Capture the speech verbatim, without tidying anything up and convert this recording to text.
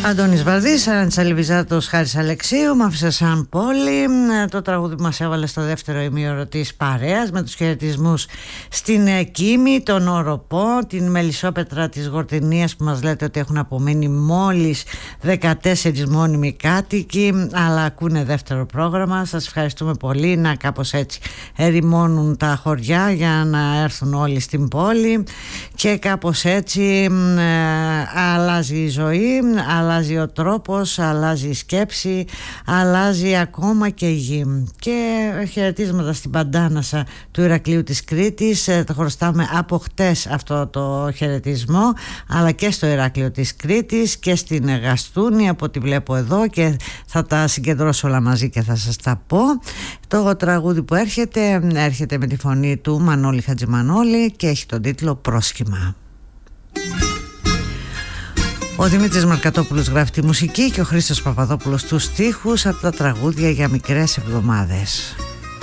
Αντώνης Βαρδής, Αράντσα Λιβιζάτος, Χάρης Αλεξίου, μ' άφησε σαν πόλη. Το τραγούδι που μας έβαλε στο δεύτερο ημίωρο της παρέας, με τους χαιρετισμούς στην Κίμη, τον Οροπό, την Μελισσόπετρα της Γορτινίας που μας λέτε ότι έχουν απομείνει μόλις δεκατέσσερις μόνιμοι κάτοικοι, αλλά ακούνε δεύτερο πρόγραμμα. Σας ευχαριστούμε πολύ. Να κάπως έτσι ερημώνουν τα χωριά για να έρθουν όλοι στην πόλη και κάπως έτσι ε, αλλάζει η ζωή, αλλάζει ο τρόπος, αλλάζει η σκέψη, αλλάζει ακόμα και η γη. Και χαιρετίσματα στην Παντάνασα του Ηρακλείου της Κρήτης. Το χρωστάμε από χτες αυτό το χαιρετισμό, αλλά και στο Ηράκλειο της Κρήτης και στην Γαστούνη από ό,τι βλέπω εδώ, και θα τα συγκεντρώσω όλα μαζί και θα σας τα πω. Το τραγούδι που έρχεται έρχεται με τη φωνή του Μανώλη Χατζημανόλη και έχει τον τίτλο «Πρόσχημα». Ο Δημήτρης Μαρκατόπουλος γράφει τη μουσική και ο Χρήστος Παπαδόπουλος τους στίχους από τα τραγούδια για μικρές εβδομάδες.